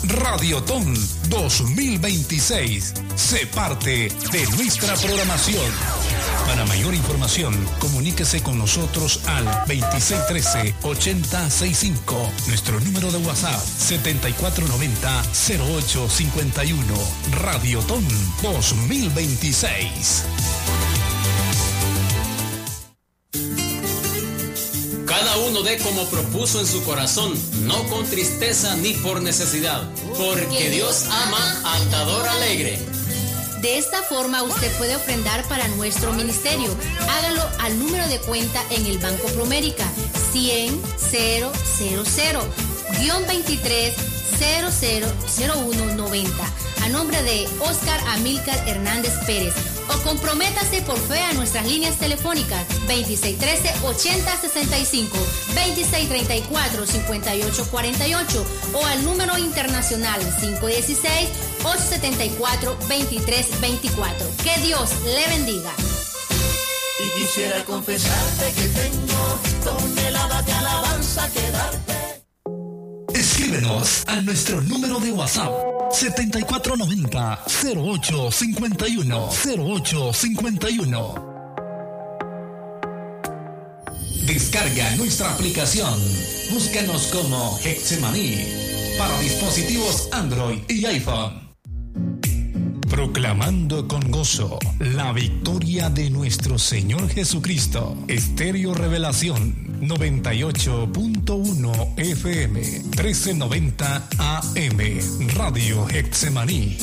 Radiotón 2026. Sé parte de nuestra programación. Para mayor información, comuníquese con nosotros al 2613-8065. Nuestro número de WhatsApp 7490-0851. Radiotón 2026. Cada uno dé como propuso en su corazón, no con tristeza ni por necesidad, porque Dios ama al dador alegre. De esta forma usted puede ofrendar para nuestro ministerio. Hágalo al número de cuenta en el Banco Promérica 100-000-23-000190 a nombre de Oscar Amílcar Hernández Pérez. O comprométase por fe a nuestras líneas telefónicas 2613-8065, 2634-5848 o al número internacional 516-874-2324. Que Dios le bendiga. Y quisiera confesarte que tengo toneladas de alabanza que darte. Escríbenos a nuestro número de WhatsApp 7490-0851. Descarga nuestra aplicación. Búscanos como Getsemaní para dispositivos Android y iPhone. Proclamando con gozo la victoria de nuestro Señor Jesucristo. Estéreo Revelación 98.1 FM 1390 AM. Radio Getsemaní.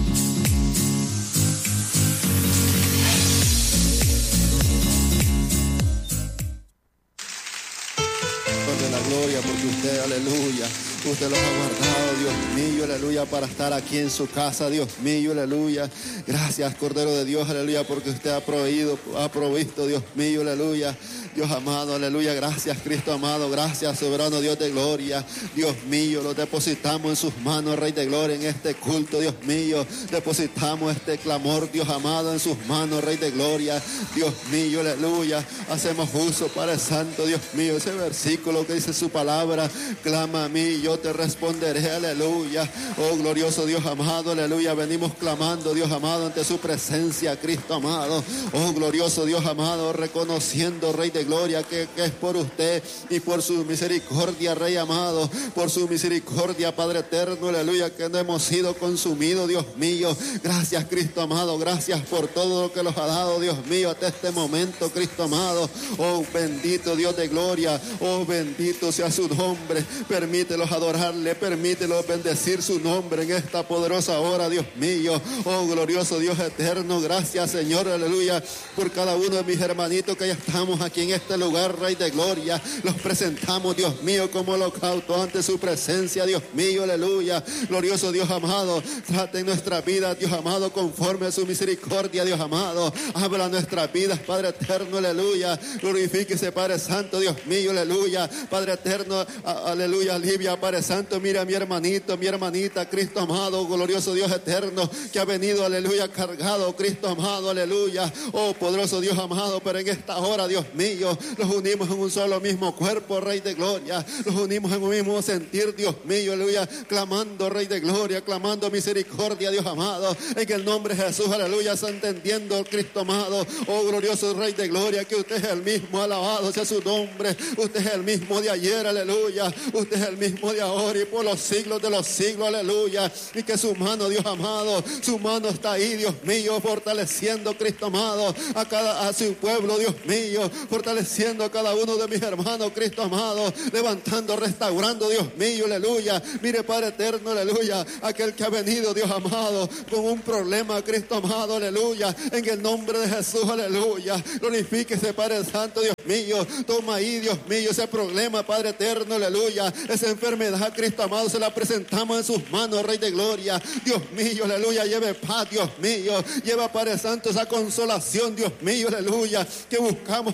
De la gloria, porque usted, aleluya, usted los ha guardado, Dios mío, aleluya, para estar aquí en su casa, Dios mío, aleluya. Gracias, Cordero de Dios, aleluya, porque usted ha provisto, Dios mío, aleluya. Dios amado, aleluya, gracias, Cristo amado, gracias, soberano Dios de gloria. Dios mío, lo depositamos en sus manos, Rey de gloria, en este culto, Dios mío. Depositamos este clamor, Dios amado, en sus manos, Rey de gloria. Dios mío, aleluya. Hacemos uso, Padre Santo, Dios mío, ese versículo que dice su palabra: clama a mí y yo te responderé, aleluya. Oh glorioso Dios amado, aleluya, venimos clamando, Dios amado, ante su presencia, Cristo amado. Oh glorioso Dios amado, reconociendo, Rey de gloria, que es por usted y por su misericordia, Rey amado, por su misericordia, Padre eterno, aleluya, que no hemos sido consumidos, Dios mío. Gracias, Cristo amado, gracias por todo lo que nos ha dado, Dios mío, hasta este momento, Cristo amado. Oh bendito Dios de gloria, oh bendito sea su nombre. Permítelos adorarle, permítelos bendecir su nombre en esta poderosa hora, Dios mío. Oh glorioso Dios eterno, gracias, Señor, aleluya, por cada uno de mis hermanitos que ya estamos aquí en este lugar, Rey de gloria. Los presentamos, Dios mío, como holocausto ante su presencia, Dios mío, aleluya. Glorioso Dios amado, trate nuestra vida, Dios amado, conforme a su misericordia, Dios amado. Habla nuestras vidas, Padre eterno, aleluya. Glorifíquese, Padre Santo, Dios mío, aleluya. Padre eterno, aleluya, alivia, Padre Santo, mira a mi hermanito, mi hermanita, Cristo amado, glorioso Dios eterno, que ha venido, aleluya, cargado, Cristo amado, aleluya. Oh poderoso Dios amado, pero en esta hora, Dios mío, los unimos en un solo mismo cuerpo, Rey de gloria. Los unimos en un mismo sentir, Dios mío, aleluya, clamando, Rey de gloria, clamando misericordia, Dios amado, en el nombre de Jesús, aleluya, entendiendo, Cristo amado. Oh glorioso Rey de gloria, que usted es el mismo, alabado sea su nombre. Usted es el mismo de ayer, aleluya. Usted es el mismo de ahora y por los siglos de los siglos, aleluya. Y que su mano, Dios amado, su mano está ahí, Dios mío, fortaleciendo, Cristo amado, a su pueblo, Dios mío, fortaleciendo a cada uno de mis hermanos, Cristo amado, levantando, restaurando, Dios mío, aleluya. Mire, Padre eterno, aleluya, aquel que ha venido, Dios amado, con un problema, Cristo amado, aleluya, en el nombre de Jesús, aleluya. Glorifíquese, Padre Santo, Dios mío. Toma ahí, Dios mío, ese problema, Padre eterno, aleluya. Esa enfermedad, Cristo amado, se la presentamos en sus manos, Rey de gloria. Dios mío, aleluya, lleve paz, Dios mío. Lleva, Padre Santo, esa consolación, Dios mío, aleluya, que buscamos aquí en su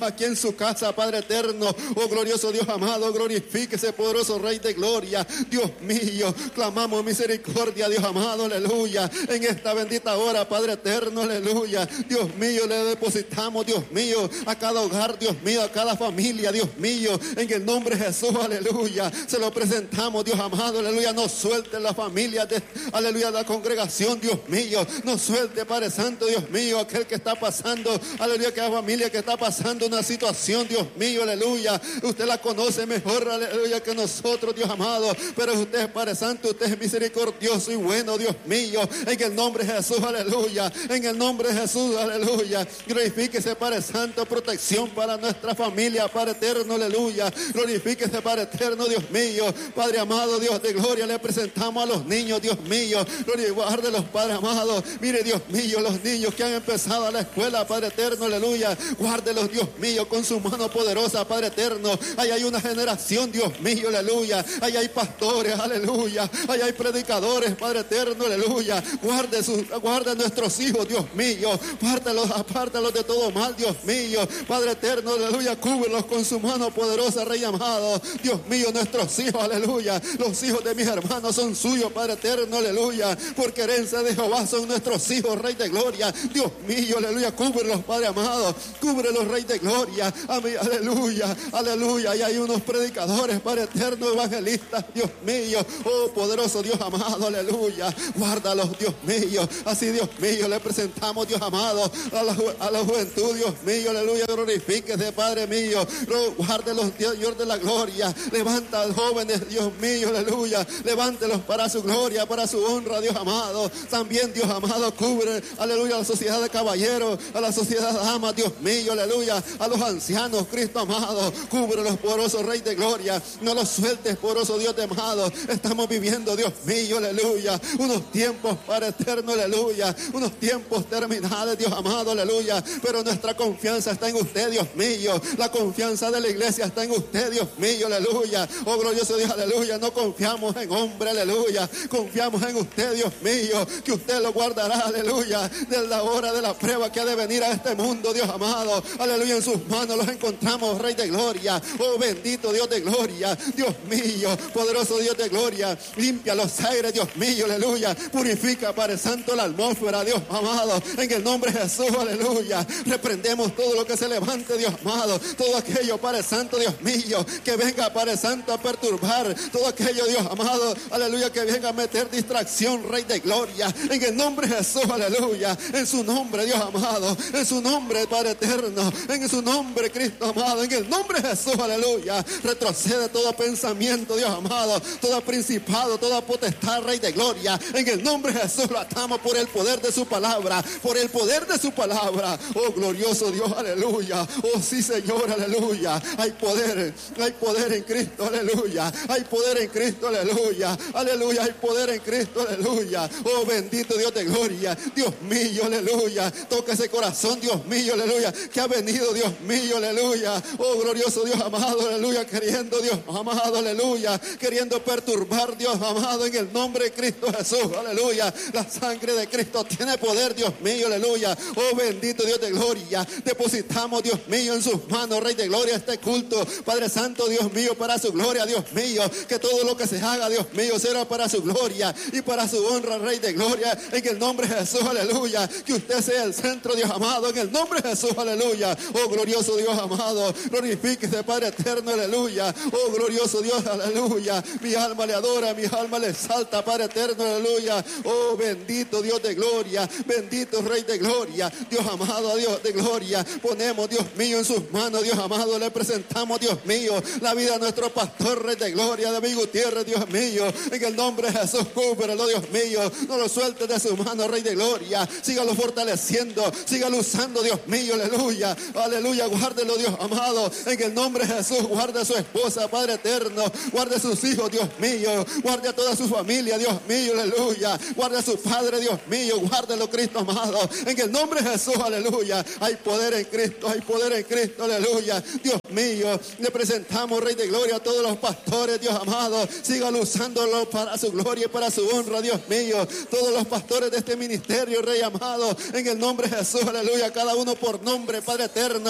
su casa, Padre eterno. Oh glorioso Dios amado, glorifíquese, poderoso Rey de gloria. Dios mío, clamamos misericordia, Dios amado, aleluya. En esta bendita hora, Padre eterno, aleluya. Dios mío, le depositamos, Dios mío, a cada hogar, Dios mío, a cada familia, Dios mío, en el nombre de Jesús, aleluya. Se lo presentamos, Dios amado, aleluya. No suelte la familia, aleluya, la congregación, Dios mío. No suelte, Padre Santo, Dios mío, aquel que está pasando, aleluya, que la familia que está pasando una situación, Dios mío, aleluya. Usted la conoce mejor, aleluya, que nosotros, Dios amado, pero usted es Padre Santo, usted es misericordioso y bueno, Dios mío, en el nombre de Jesús, aleluya. En el nombre de Jesús, aleluya. Glorifíquese, Padre Santo, protección para nuestra familia, Padre eterno, aleluya. Glorifíquese, Padre eterno, Dios mío. Padre amado, Dios de gloria, le presentamos a los niños, Dios mío. Guarde los Padres amados. Mire, Dios mío, los niños que han empezado a la escuela, Padre eterno, aleluya. Guárdelos, Dios mío, con su mano poderosa, Padre eterno. Ahí hay una generación, Dios mío, aleluya. Ahí hay pastores, aleluya. Ahí hay predicadores, Padre eterno, aleluya. Guarda a nuestros hijos, Dios mío. Apártalos de todo mal, Dios mío. Padre eterno, aleluya. Cúbrelos con su mano poderosa, Rey amado. Dios mío, nuestros hijos, aleluya. Los hijos de mis hermanos son suyos, Padre eterno, aleluya. Porque herencia de Jehová son nuestros hijos, Rey de gloria. Dios mío, aleluya. Cúbrelos, Padre amado. Cúbrelos, Rey de gloria. Amén, aleluya, aleluya. Y hay unos predicadores, Padre eterno, evangelistas, Dios mío. Oh, poderoso Dios amado, aleluya. Guárdalos, Dios mío. Así, Dios mío, le presentamos, Dios amado, a la juventud, Dios mío, aleluya. Glorifíquese, Padre mío. Guárdelos, Dios de la gloria. Levanta a los jóvenes, Dios mío, aleluya. Levántelos para su gloria, para su honra, Dios amado. También, Dios amado, cubre, aleluya, a la sociedad de caballeros, a la sociedad de damas, Dios mío, aleluya. A los ancianos, Cristo amado. Cubre los poderosos, Rey de gloria. No los sueltes, poderoso Dios de amado. Estamos viviendo, Dios mío, aleluya. Unos tiempos, Padre eterno, aleluya. Unos tiempos terminales, Dios amado, aleluya. Pero nuestra confianza está en usted, Dios mío. La confianza de la iglesia está en usted, Dios mío, aleluya. Oh, glorioso Dios, aleluya. No confiamos en hombre, aleluya. Confiamos en usted, Dios mío. Que usted lo guardará, aleluya. De la hora de la prueba que ha de venir a este mundo, Dios amado. Aleluya, en sus manos los encontramos, Rey de gloria. Oh, bendito Dios de gloria. Dios mío, poderoso Dios de gloria. Limpia los aires, Dios mío, aleluya. Purifica, Padre Santo, la atmósfera, Dios amado. En el nombre de Jesús, aleluya. Reprendemos todo lo que se levante, Dios amado. Todo aquello, Padre Santo, Dios mío, que venga, Padre Santo, a perturbar. Todo aquello, Dios amado, aleluya, que venga a meter distracción, Rey de gloria. En el nombre de Jesús, aleluya. En su nombre, Dios amado. En su nombre, Padre eterno. En su nombre, Cristo amado. En el nombre de Jesús, aleluya. Retrocede todo pensamiento, Dios amado. Todo principado, toda potestad, Rey de gloria. En el nombre de Jesús lo atamos por el poder de su palabra. Por el poder de su palabra. Oh, glorioso Dios, aleluya. Oh, sí, Señor, aleluya. Hay poder en Cristo, aleluya. Hay poder en Cristo, aleluya. Aleluya, hay poder en Cristo, aleluya. Oh, bendito Dios de gloria. Dios mío, aleluya. Toca ese corazón, Dios mío, aleluya. Que ha venido, Dios mío, aleluya. Oh, glorioso Dios amado, aleluya. Queriendo, Dios amado, aleluya. Queriendo perturbar, Dios amado, en el nombre de Cristo Jesús, aleluya. La sangre de Cristo tiene poder, Dios mío, aleluya. Oh, bendito Dios de gloria. Depositamos, Dios mío, en sus manos, Rey de gloria, este culto, Padre Santo, Dios mío, para su gloria, Dios mío. Que todo lo que se haga, Dios mío, será para su gloria y para su honra, Rey de gloria. En el nombre de Jesús, aleluya. Que usted sea el centro, Dios amado, en el nombre de Jesús, aleluya. Oh, glorioso Dios amado. Glorifíquese, Padre eterno, aleluya. Oh, glorioso Dios, aleluya. Mi alma le adora, mi alma le exalta, Padre eterno, aleluya. Oh, bendito Dios de gloria. Bendito Rey de gloria. Dios amado, Dios de gloria. Ponemos, Dios mío, en sus manos, Dios amado. Le presentamos, Dios mío, la vida de nuestro pastor, Rey de gloria, David Gutiérrez, Dios mío. En el nombre de Jesús, cúbrelo, Dios mío. No lo suelte de su mano, Rey de gloria. Sígalo fortaleciendo, sígalo usando, Dios mío, aleluya. Aleluya, guárdelo, Dios amado. En el nombre de Jesús, guarde a su esposa, Padre eterno. Guarde a sus hijos, Dios mío. Guarde a toda su familia, Dios mío, aleluya. Guarde a su padre, Dios mío. Guárdelo, Cristo amado. En el nombre de Jesús, aleluya. Hay poder en Cristo, hay poder en Cristo, aleluya. Dios mío, le presentamos, Rey de gloria, a todos los pastores, Dios amado. Sígalo usándolo para su gloria y para su honra, Dios mío. Todos los pastores de este ministerio, Rey amado. En el nombre de Jesús, aleluya. Cada uno por nombre, Padre eterno.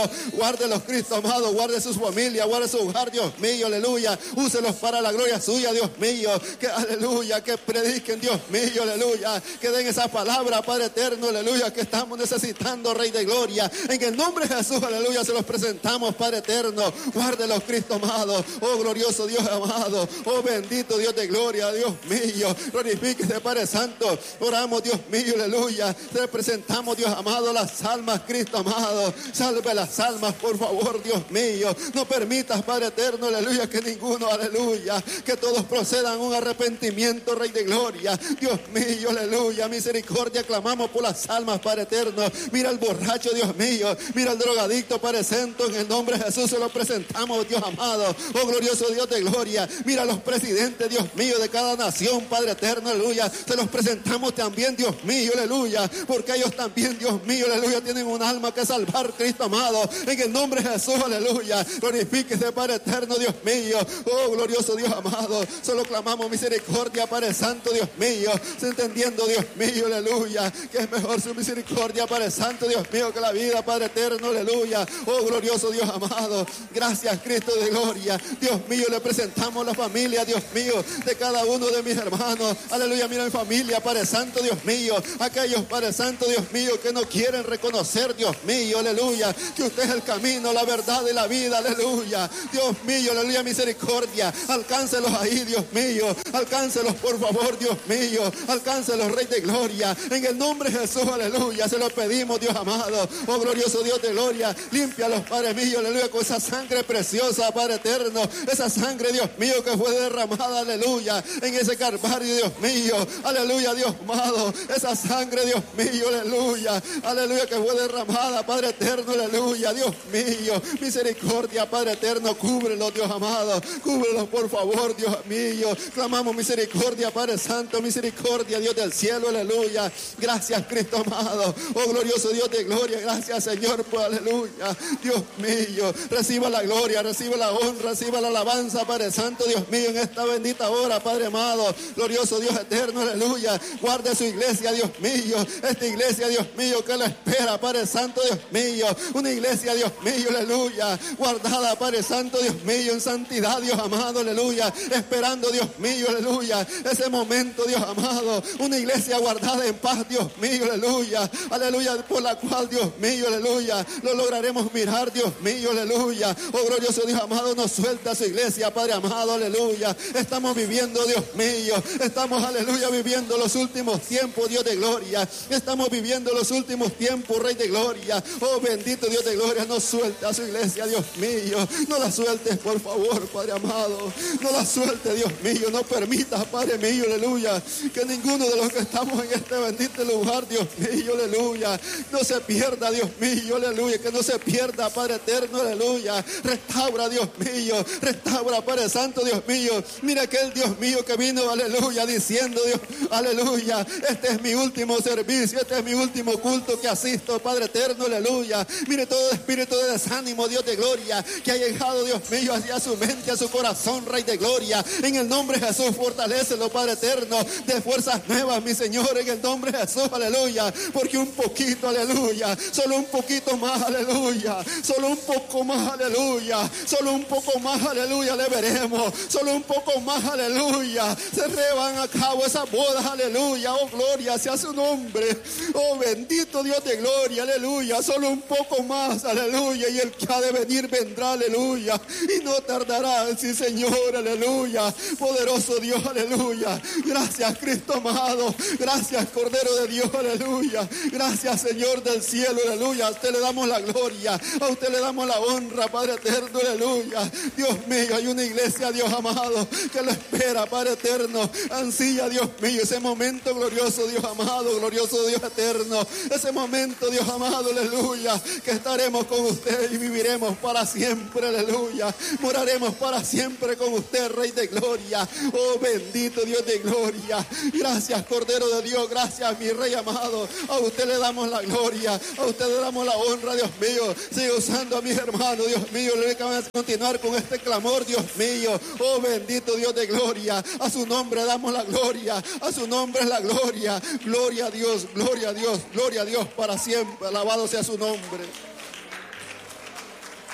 guárdelos, Cristo amado, guarde sus familias, guarde su hogar, Dios mío, aleluya. Úselos para la gloria suya, Dios mío. Que aleluya, que prediquen, Dios mío, aleluya. Que den esa palabra, Padre eterno, aleluya, que estamos necesitando, Rey de gloria. En el nombre de Jesús, aleluya, se los presentamos, Padre eterno. Guárdelos, Cristo amado. Oh glorioso Dios amado. Oh bendito Dios de gloria, Dios mío. Glorifíquese, Padre santo. Oramos, Dios mío, aleluya. Te presentamos, Dios amado, las almas, Cristo amado. Salve las almas, por favor, Dios mío. No permitas, Padre eterno, aleluya, que ninguno, aleluya, que todos procedan un arrepentimiento, Rey de gloria. Dios mío, aleluya, misericordia, clamamos por las almas, Padre eterno. Mira al borracho, Dios mío. Mira al drogadicto, Padre santo. En el nombre de Jesús se lo presentamos, Dios amado. Oh glorioso Dios de gloria. Mira a los presidentes, Dios mío, de cada nación, Padre eterno, aleluya. Se los presentamos también, Dios mío, aleluya. Porque ellos también, Dios mío, aleluya, tienen un alma que salvar, Cristo amado. En el nombre de Jesús, aleluya. Glorifíquese, Padre eterno, Dios mío. Oh glorioso Dios amado. Solo clamamos misericordia, Padre santo, Dios mío. Entendiendo, Dios mío, aleluya, que es mejor su misericordia, Padre santo, Dios mío, que la vida, Padre eterno, aleluya. Oh glorioso Dios amado. Gracias, Cristo de gloria. Dios mío, le presentamos la familia, Dios mío, de cada uno de mis hermanos. Aleluya, mira mi familia, Padre santo, Dios mío. Aquellos, Padre santo, Dios mío, que no quieren reconocer, Dios mío, aleluya, que usted es el camino, la verdad y la vida, aleluya. Dios mío, aleluya, misericordia. Alcáncelos ahí, Dios mío. Alcáncelos, por favor, Dios mío. Alcáncelos, Rey de gloria. En el nombre de Jesús, aleluya, se lo pedimos, Dios amado. Oh glorioso Dios de gloria. Límpialos, Padre mío, aleluya, con esa sangre preciosa, Padre eterno. Esa sangre, Dios mío, que fue derramada, aleluya, en ese Calvario, Dios mío. Aleluya, Dios amado. Esa sangre, Dios mío, aleluya. Aleluya, que fue derramada, Padre eterno, aleluya. Dios mío, misericordia, Padre eterno. Cúbrelo, Dios amado. Cúbrelo, por favor, Dios mío. Clamamos misericordia, Padre santo. Misericordia, Dios del cielo, aleluya. Gracias, Cristo amado. Oh glorioso Dios de gloria. Gracias, Señor, pues aleluya. Dios mío, reciba la gloria, reciba la honra, reciba la alabanza, Padre santo, Dios mío, en esta bendita hora, Padre amado. Glorioso Dios eterno, aleluya. Guarde su iglesia, Dios mío. Esta iglesia, Dios mío, que la espera, Padre santo, Dios mío. Una iglesia, Dios mío, aleluya. Guardada, Padre santo, Dios mío, en santidad, Dios amado, aleluya. Esperando, Dios mío, aleluya, ese momento, Dios amado. Una iglesia guardada en paz, Dios mío, aleluya. Aleluya, por la cual, Dios mío, aleluya, lo lograremos mirar, Dios mío, aleluya. Oh glorioso Dios amado, nos suelta su iglesia, Padre amado, aleluya. Estamos viviendo, Dios mío. Estamos, aleluya, viviendo los últimos tiempos, Dios de gloria. Estamos viviendo los últimos tiempos, Rey de gloria. Oh bendito Dios de gloria, nos suelta a su iglesia, Dios mío. No la sueltes, por favor, Padre amado. No la sueltes, Dios mío. No permitas, Padre mío, aleluya, que ninguno de los que estamos en este bendito lugar, Dios mío, aleluya, no se pierda, Dios mío, aleluya. Que no se pierda, Padre eterno, aleluya. Restaura, Dios mío. Restaura, Padre santo, Dios mío. Mira aquel Dios mío que vino, aleluya, diciendo, Dios, aleluya, este es mi último servicio, este es mi último culto que asisto, Padre eterno, aleluya. Mire todo espíritu de desánimo, Dios de gloria, que ha llegado, Dios mío, hacia su mente, a su corazón, Rey de gloria. En el nombre de Jesús, fortalécelo, Padre eterno, de fuerzas nuevas, mi Señor, en el nombre de Jesús, aleluya. Porque un poquito, aleluya, solo un poquito más, aleluya, solo un poco más, aleluya, solo un poco más, aleluya, le veremos, solo un poco más, aleluya, se llevan a cabo esas bodas, aleluya. Oh gloria sea su nombre. Oh bendito Dios de gloria, aleluya. Solo un poco más, aleluya, y el que ha de venir vendrá, aleluya, y no tardará, sí Señor, aleluya. Poderoso Dios, aleluya. Gracias, Cristo amado. Gracias, Cordero de Dios, aleluya. Gracias, Señor del cielo, aleluya. A usted le damos la gloria, a usted le damos la honra, Padre eterno, aleluya. Dios mío, hay una iglesia, Dios amado, que lo espera, Padre eterno. Ansía, Dios mío, ese momento glorioso, Dios amado, glorioso Dios eterno. Ese momento, Dios amado, aleluya, que estaremos con usted y viviremos para siempre, aleluya. Moraremos para siempre con usted, Rey de gloria. Oh bendito Dios de gloria. Gracias, Cordero de Dios. Gracias, mi Rey amado. A usted le damos la gloria, a usted le damos la honra, Dios mío. Sigue usando a mis hermanos, Dios mío. Le vamos a continuar con este clamor, Dios mío. Oh bendito Dios de gloria. A su nombre damos la gloria, a su nombre es la gloria. Gloria a Dios, gloria a Dios, gloria a Dios para siempre. Alabado sea su nombre.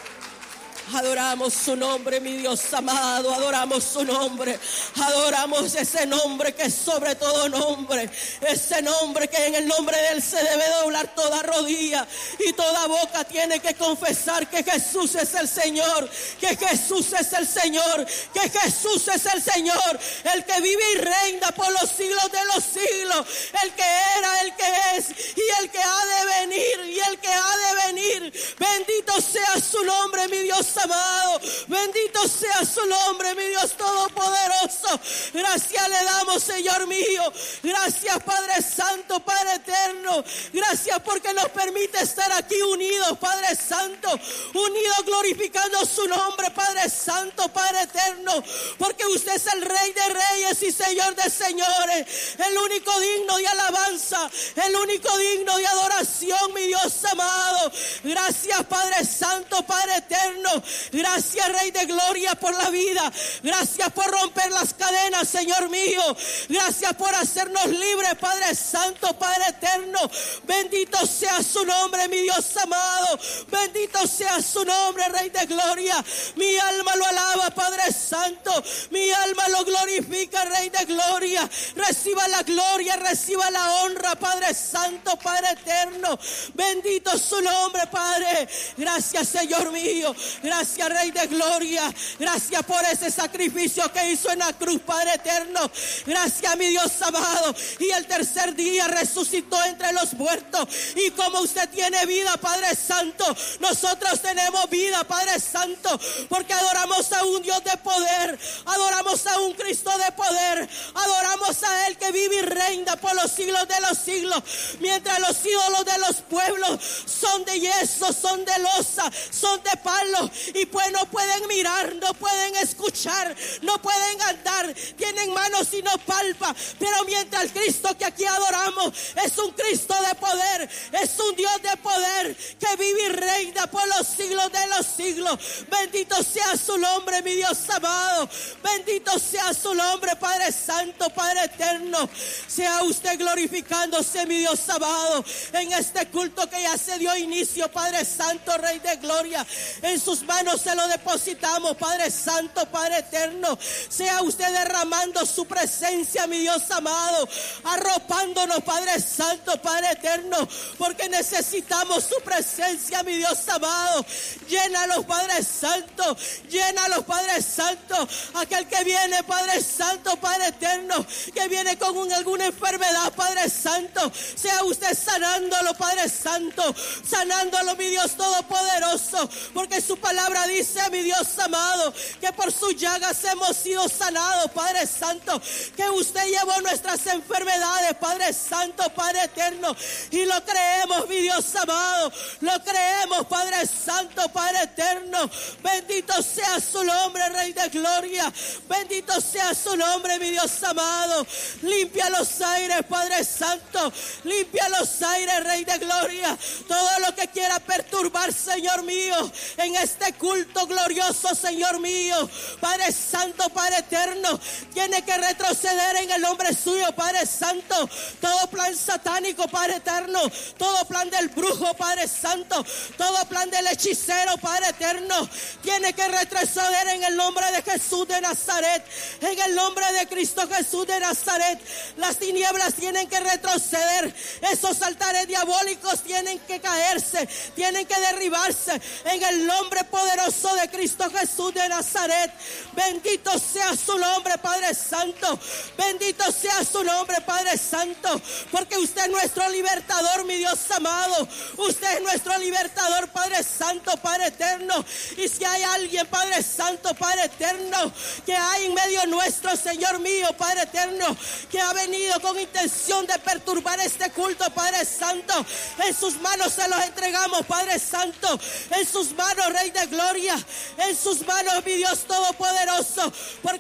Adoramos su nombre, mi Dios amado. Adoramos su nombre. Adoramos ese nombre que es sobre todo nombre. Ese nombre que en el nombre de Él se debe doblar toda rodilla y toda boca tiene que confesar que Jesús es el Señor. Que Jesús es el Señor. Que Jesús es el Señor. El que vive y reina por los siglos de los siglos. El que era, el que es y el que ha de venir. Y el que ha de venir. Bendito sea su nombre, mi Dios amado. Bendito sea su nombre, mi Dios todopoderoso. Gracias le damos, Señor mío. Gracias, Padre Santo, Padre eterno. Gracias porque nos permite estar aquí unidos, Padre Santo. Unidos glorificando su nombre, Padre Santo, Padre eterno. Porque usted es el Rey de reyes y Señor de señores. El único digno de alabanza. El único digno de adoración, mi Dios amado. Gracias, Padre Santo, Padre eterno. Gracias, Rey de gloria, por la vida. Gracias por romper las cadenas, Señor mío. Gracias por hacernos libres, Padre Santo, Padre eterno. Bendito sea su nombre, mi Dios amado. Bendito sea su nombre, Rey de gloria. Mi alma lo alaba, Padre Santo. Mi alma lo glorifica, Rey de gloria. Reciba la gloria, reciba la honra, Padre Santo, Padre eterno. Bendito su nombre, Padre. Gracias, Señor mío. Gracias, Rey de gloria. Gracias por ese sacrificio que hizo en la cruz, Padre eterno. Gracias, mi Dios amado. Y el tercer día resucitó entre los muertos. Y como usted tiene vida, Padre Santo, nosotros tenemos vida, Padre Santo, porque adoramos a un Dios de poder. Adoramos a un Cristo de poder. Adoramos a Él que vive y reina por los siglos de los siglos. Mientras los ídolos de los pueblos son de yeso, son de losa, son de palo. Y pues no pueden mirar, no pueden escuchar, no pueden andar, tienen manos y no palpa. Pero mientras el Cristo que aquí adoramos es un Cristo de poder, es un Dios de poder que vive y reina por los siglos de los siglos. Bendito sea su nombre, mi Dios amado. Bendito sea su nombre, Padre Santo, Padre eterno. Sea usted glorificándose, mi Dios amado, en este culto que ya se dio inicio, Padre Santo, Rey de gloria. En sus manos se lo depositamos, Padre Santo, Padre eterno. Sea usted derramando su presencia, mi Dios amado, arropándonos, Padre Santo, Padre eterno, porque necesitamos su presencia, mi Dios amado. Llénalos, Padre Santo, llénalos, Padre Santo. Aquel que viene, Padre Santo, Padre eterno, que viene con alguna enfermedad, Padre Santo, sea usted sanándolo, Padre Santo, sanándolo, mi Dios todopoderoso, porque su palabra dice, mi Dios amado, que por sus llagas hemos sido sanados, Padre Santo, que usted llevó nuestras enfermedades, Padre Santo, Padre eterno, y lo creemos, mi Dios amado, lo creemos, Padre Santo, Padre eterno. Bendito sea su nombre, Rey de gloria. Bendito sea su nombre, mi Dios amado. Limpia los aires, Padre Santo, limpia los aires, Rey de gloria. Todo lo que quiera perturbar, Señor mío, en este culto glorioso, Señor mío, Padre Santo, Padre eterno, tiene que retroceder en el nombre suyo, Padre Santo. Todo plan satánico, Padre eterno, todo plan del brujo, Padre Santo, todo plan del hechicero, Padre eterno, tiene que retroceder en el nombre de Jesús de Nazaret, en el nombre de Cristo Jesús de Nazaret. Las tinieblas tienen que retroceder, esos altares diabólicos tienen que caerse, tienen que derribarse en el nombre poderoso de Cristo Jesús de Nazaret. Bendito sea su nombre, Padre Santo, bendito sea su nombre, Padre Santo, porque usted es nuestro libertador, mi Dios amado. Usted es nuestro libertador, Padre Santo, Padre eterno. Y si hay alguien, Padre Santo, Padre eterno, que hay en medio nuestro, Señor mío, Padre eterno, que ha venido con intención de perturbar este culto, Padre Santo, en sus manos se los entregamos, Padre Santo, en sus manos, Rey de gloria, en sus manos, mi Dios todopoderoso, porque sabemos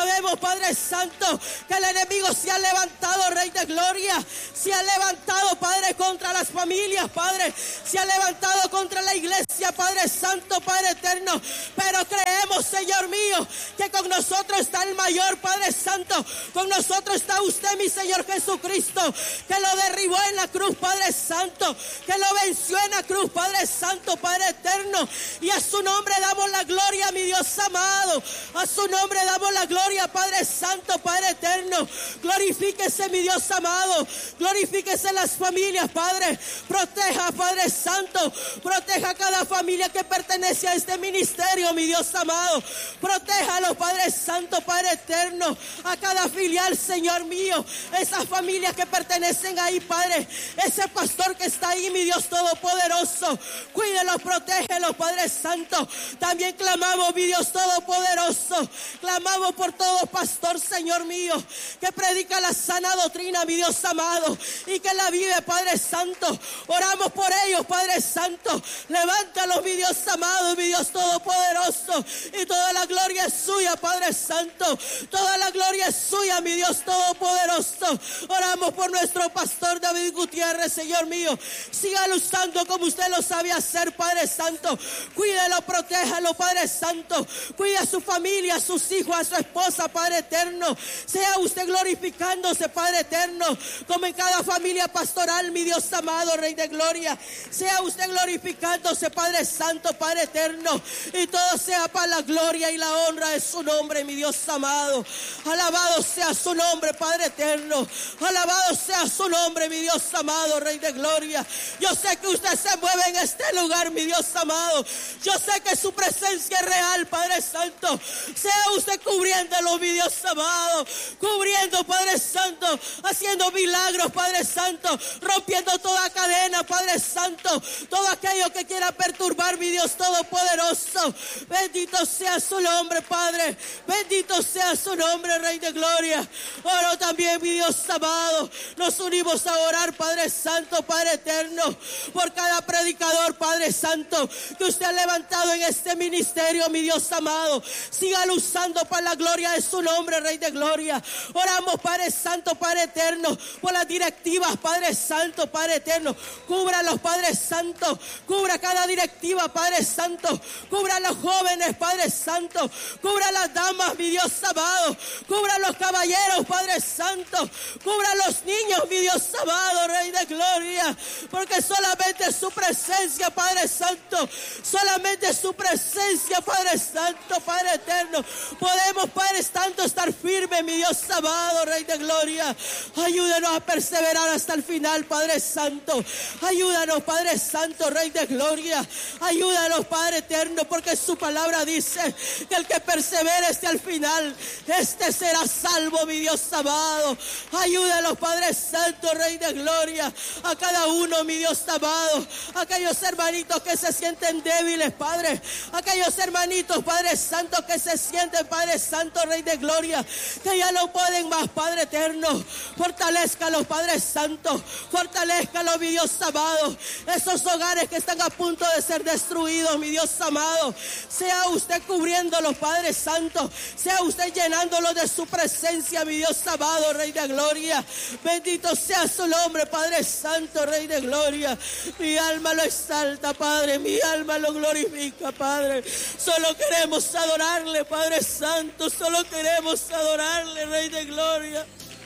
sabemos, Padre Santo, que el enemigo se ha levantado, Rey de Gloria. Se ha levantado, Padre, contra las familias, Padre. Se ha levantado contra la iglesia, Padre Santo, Padre eterno. Pero creemos, Señor mío, que con nosotros está el mayor, Padre Santo. Con nosotros está usted, mi Señor Jesucristo, que lo derribó en la cruz, Padre Santo, que lo venció en la cruz, Padre Santo, Padre eterno. Y a su nombre damos la gloria, mi Dios amado. A su nombre damos la gloria, Padre Santo, Padre eterno. Glorifíquese, mi Dios amado. Glorifíquese las familias, Padre. Proteja, Padre Santo. Proteja a cada familia que pertenece a este ministerio, mi Dios amado. Protéjalo, Padre Santo, Padre eterno. A cada filial, Señor mío. Esas familias que pertenecen ahí, Padre. Ese pastor que está ahí, mi Dios todopoderoso. Cuídelo, protégelo, Padre Santo. También clamamos, mi Dios todopoderoso. Clamamos por todo pastor, Señor mío, que predica la sana doctrina, mi Dios amado, y que la vive, Padre Santo. Oramos por ellos, Padre Santo. Levántalos, mi Dios amado, mi Dios todopoderoso. Y toda la gloria es suya, Padre Santo. Toda la gloria es suya, mi Dios todopoderoso. Oramos por nuestro pastor David Gutiérrez, Señor mío. Siga luchando como usted lo sabe hacer, Padre Santo. Cuídalo, protéjalo, Padre Santo. Cuida a su familia, a sus hijos, a su esposa, Padre eterno. Sea usted glorificándose, Padre eterno, como en cada familia pastoral, mi Dios amado, Rey de Gloria. Sea usted glorificándose, Padre Santo, Padre eterno. Y todo sea para la gloria y la honra de su nombre, mi Dios amado. Alabado sea su nombre, Padre eterno. Alabado sea su nombre, mi Dios amado, Rey de Gloria. Yo sé que usted se mueve en este lugar, mi Dios amado. Yo sé que su presencia es real, Padre Santo. Sea usted cubriéndolo, mi Dios amado. Cubriendo, Padre Santo. Haciendo milagros, Padre Santo. Rompiendo toda cadena, Padre Santo. Todo aquello que quiera perturbar, mi Dios todopoderoso. Bendito sea su nombre, Padre. Bendito sea su nombre, Rey de Gloria. Oro también, mi Dios amado. Nos unimos a orar, Padre Santo, Padre eterno, por cada predicador, Padre Santo, que usted ha levantado en este ministerio, mi Dios amado. Siga usando para la gloria de su nombre, Rey de Gloria. Oramos, Padre Santo, Padre eterno, por las directivas, Padre Santo, Padre eterno. Cubra a los Padres Santos. Cubra cada directiva, Padre Santo. Cubra a los jóvenes, Padre Santo. Cubra a las damas, mi Dios amado. Cubra a los caballeros, Padre Santo. Cubra a los niños, mi Dios amado, Rey de Gloria. Porque solamente su presencia, Padre Santo. Solamente su presencia, Padre Santo, Padre eterno. Podemos, Padre Santo, estar firmes, mi Dios amado, Rey de Gloria. Ayúdanos a perseverar hasta el final, Padre Santo. Ayúdanos, Padre Santo, Rey de Gloria. Ayúdanos, Padre eterno, porque su palabra dice que el que persevera hasta el final, este será salvo, mi Dios amado. Ayúdanos, Padre Santo, Rey de Gloria. A cada uno, mi Dios amado. Aquellos hermanitos que se sienten débiles, Padre. Aquellos hermanitos, Padre Santo, que se sienten, Padre Santo, Rey de Gloria, que ya no pueden más, Padre eterno. Fortalézcalos, Padre Santo. Fortalézcalos, mi Dios amado. Esos hogares que están a punto de ser destruidos, mi Dios amado. Sea usted cubriéndolos, Padre Santo. Sea usted llenándolos de su presencia, mi Dios amado, Rey de Gloria. Bendito sea su nombre, Padre Santo, Rey de Gloria. Mi alma lo exalta, Padre. Mi alma lo glorifica, Padre. Solo queremos adorarle, Padre Santo. Solo queremos adorarle, Rey de Gloria.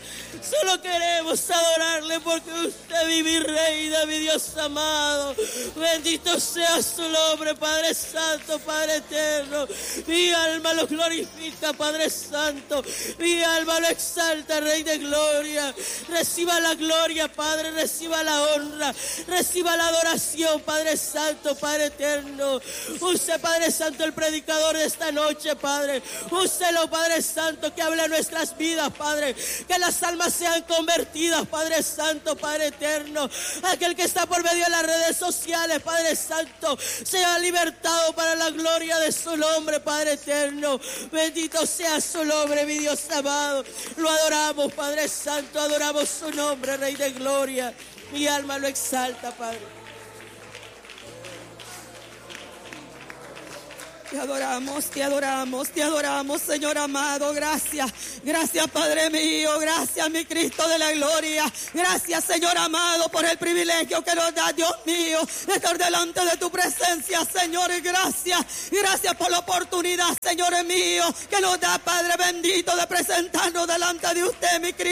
Solo queremos adorarle porque usted vive y reina, mi Dios amado. Bendito sea su nombre, Padre Santo, Padre eterno. Mi alma lo glorifica, Padre Santo. Mi alma lo exalta, Rey de Gloria. Reciba la gloria, Padre. Reciba la honra. Reciba la adoración, Padre Santo, Padre eterno. Usted, Padre Santo, el predicador de esta noche, Padre. Úselo, Padre Santo, que hable nuestras vidas, Padre. Que las almas sean convertidas, Padre Santo, Padre eterno. Aquel que está por medio de las redes sociales, Padre Santo, sea libertado para la gloria de su nombre, Padre eterno. Bendito sea su nombre, mi Dios amado. Lo adoramos, Padre Santo, adoramos su nombre, Rey de Gloria. Mi alma lo exalta, Padre. Te adoramos, Señor amado. Gracias, Padre mío. Gracias, mi Cristo de la gloria. Gracias, Señor amado, por el privilegio que nos da, Dios mío, de estar delante de tu presencia, Señor. Gracias por la oportunidad, Señor mío, que nos da, Padre bendito, de presentarnos delante de usted, mi Cristo.